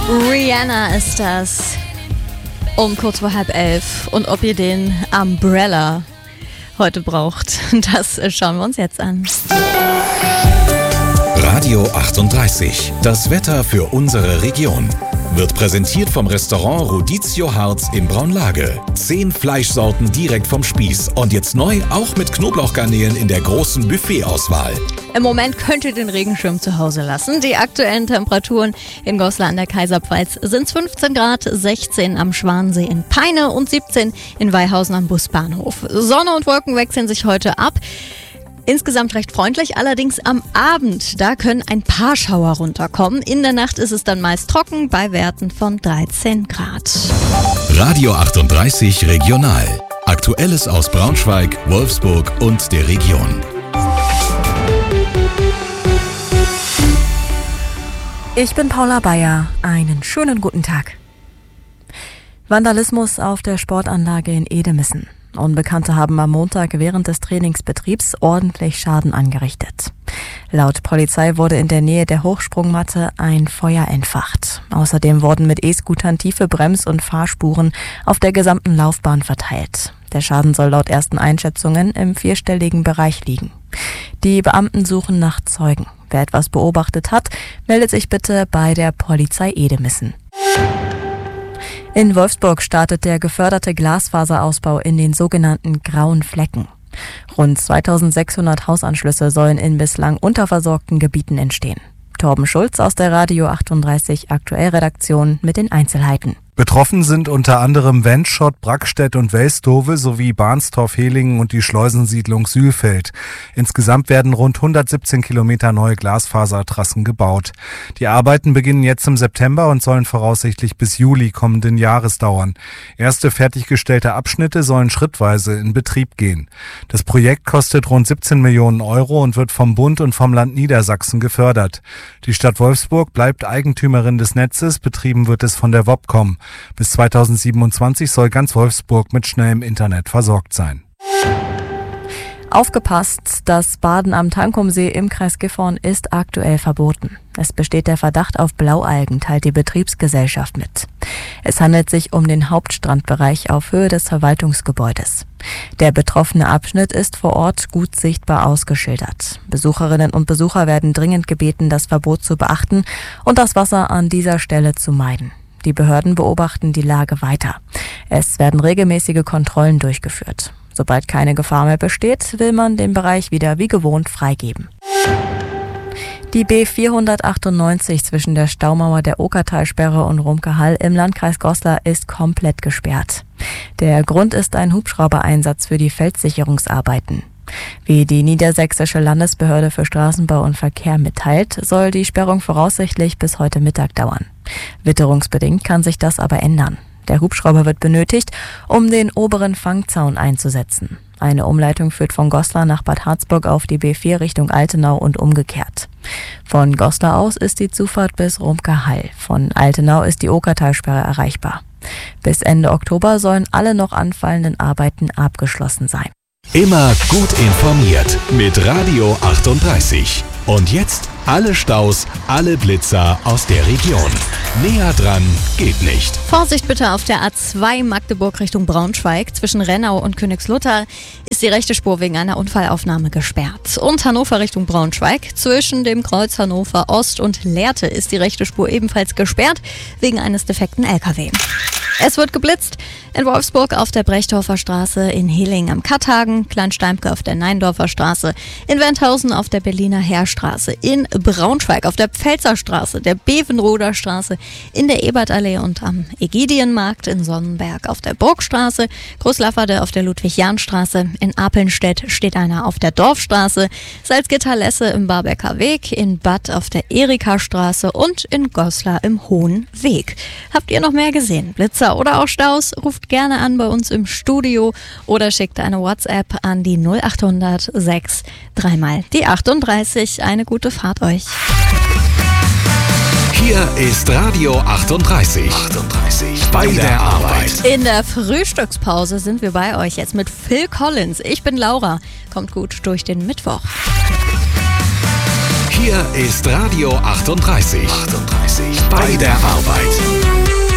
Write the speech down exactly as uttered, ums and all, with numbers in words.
Rihanna ist das. Um kurz vor halb elf. Und ob ihr den Umbrella heute braucht, das schauen wir uns jetzt an. Radio achtunddreißig. Das Wetter für unsere Region. Wird präsentiert vom Restaurant Rodizio Harz in Braunlage. Zehn Fleischsorten direkt vom Spieß. Und jetzt neu auch mit Knoblauchgarnelen in der großen Buffetauswahl. Im Moment könnt ihr den Regenschirm zu Hause lassen. Die aktuellen Temperaturen in Goslar an der Kaiserpfalz sind fünfzehn Grad, sechzehn am Schwansee in Peine und siebzehn in Weihausen am Busbahnhof. Sonne und Wolken wechseln sich heute ab. Insgesamt recht freundlich, allerdings am Abend, da können ein paar Schauer runterkommen. In der Nacht ist es dann meist trocken bei Werten von dreizehn Grad. Radio achtunddreißig Regional. Aktuelles aus Braunschweig, Wolfsburg und der Region. Ich bin Paula Bayer. Einen schönen guten Tag. Vandalismus auf der Sportanlage in Edemissen. Unbekannte haben am Montag während des Trainingsbetriebs ordentlich Schaden angerichtet. Laut Polizei wurde in der Nähe der Hochsprungmatte ein Feuer entfacht. Außerdem wurden mit E-Scootern tiefe Brems- und Fahrspuren auf der gesamten Laufbahn verteilt. Der Schaden soll laut ersten Einschätzungen im vierstelligen Bereich liegen. Die Beamten suchen nach Zeugen. Wer etwas beobachtet hat, meldet sich bitte bei der Polizei Edemissen. In Wolfsburg startet der geförderte Glasfaserausbau in den sogenannten grauen Flecken. Rund zweitausendsechshundert Hausanschlüsse sollen in bislang unterversorgten Gebieten entstehen. Torben Schulz aus der Radio achtunddreißig Aktuell-Redaktion mit den Einzelheiten. Betroffen sind unter anderem Wendschott, Brackstedt und Welstove sowie Bahnstorf-Helingen und die Schleusensiedlung Sülfeld. Insgesamt werden rund hundertsiebzehn Kilometer neue Glasfasertrassen gebaut. Die Arbeiten beginnen jetzt im September und sollen voraussichtlich bis Juli kommenden Jahres dauern. Erste fertiggestellte Abschnitte sollen schrittweise in Betrieb gehen. Das Projekt kostet rund siebzehn Millionen Euro und wird vom Bund und vom Land Niedersachsen gefördert. Die Stadt Wolfsburg bleibt Eigentümerin des Netzes, betrieben wird es von der Wobcom. Bis zweitausendsiebenundzwanzig soll ganz Wolfsburg mit schnellem Internet versorgt sein. Aufgepasst, das Baden am Tankumsee im Kreis Gifhorn ist aktuell verboten. Es besteht der Verdacht auf Blaualgen, teilt die Betriebsgesellschaft mit. Es handelt sich um den Hauptstrandbereich auf Höhe des Verwaltungsgebäudes. Der betroffene Abschnitt ist vor Ort gut sichtbar ausgeschildert. Besucherinnen und Besucher werden dringend gebeten, das Verbot zu beachten und das Wasser an dieser Stelle zu meiden. Die Behörden beobachten die Lage weiter. Es werden regelmäßige Kontrollen durchgeführt. Sobald keine Gefahr mehr besteht, will man den Bereich wieder wie gewohnt freigeben. Die B vierhundertachtundneunzig zwischen der Staumauer der Okertalsperre und Rumke-Hall im Landkreis Goslar ist komplett gesperrt. Der Grund ist ein Hubschraubereinsatz für die Feldsicherungsarbeiten. Wie die Niedersächsische Landesbehörde für Straßenbau und Verkehr mitteilt, soll die Sperrung voraussichtlich bis heute Mittag dauern. Witterungsbedingt kann sich das aber ändern. Der Hubschrauber wird benötigt, um den oberen Fangzaun einzusetzen. Eine Umleitung führt von Goslar nach Bad Harzburg auf die B vier Richtung Altenau und umgekehrt. Von Goslar aus ist die Zufahrt bis Rumke-Hall. Von Altenau ist die Okertalsperre erreichbar. Bis Ende Oktober sollen alle noch anfallenden Arbeiten abgeschlossen sein. Immer gut informiert mit Radio achtunddreißig. Und jetzt alle Staus, alle Blitzer aus der Region. Näher dran geht nicht. Vorsicht bitte auf der A zwei Magdeburg Richtung Braunschweig. Zwischen Rennau und Königslutter ist die rechte Spur wegen einer Unfallaufnahme gesperrt. Und Hannover Richtung Braunschweig. Zwischen dem Kreuz Hannover Ost und Lehrte ist die rechte Spur ebenfalls gesperrt wegen eines defekten L K W. Es wird geblitzt in Wolfsburg auf der Brechdorfer Straße, in Heling am Katthagen, Kleinsteimke auf der Neindorfer Straße, in Wendhausen auf der Berliner Heerstraße, in Braunschweig auf der Pfälzer Straße, der Bevenroder Straße, in der Ebertallee und am Ägidienmarkt, in Sonnenberg auf der Burgstraße, Großlafferde auf der Ludwig-Jahn-Straße, in Apelnstedt steht einer auf der Dorfstraße, Salzgitter-Lesse im Barbecker Weg, in Bad auf der Erika-Straße und in Goslar im Hohen Weg. Habt ihr noch mehr gesehen? Blitzer oder auch Staus? Ruft gerne an bei uns im Studio oder schickt eine WhatsApp an die null achthundert sechs dreimal die achtunddreißig. Eine gute Fahrt euch. Hier ist Radio achtunddreißig. achtunddreißig. Bei der Arbeit. In der Frühstückspause sind wir bei euch jetzt mit Phil Collins. Ich bin Laura. Kommt gut durch den Mittwoch. Hier ist Radio achtunddreißig. achtunddreißig. bei der Arbeit.